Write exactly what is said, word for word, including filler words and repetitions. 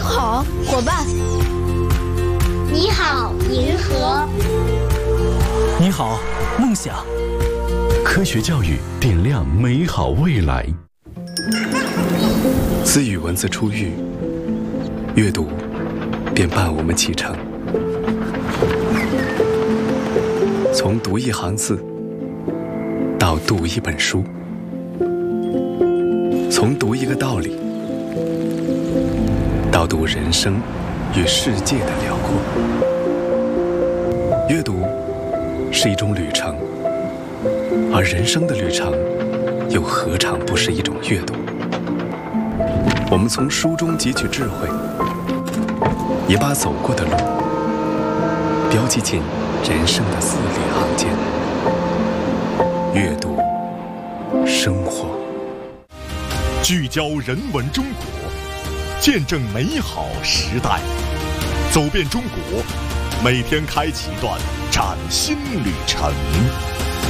好，伙伴。 你好，银河。 你好，梦想。 科学教育点亮美好未来。自语文字出狱，阅读便伴我们启程。从读一行字到读一本书，从读一个道理到读人生与世界的辽阔。阅读是一种旅程，而人生的旅程又何尝不是一种阅读？我们从书中汲取智慧，也把走过的路标记进人生的字里行间。阅读，生活， 聚焦人文中国，见证美好时代，走遍中国，每天开启一段崭新旅程。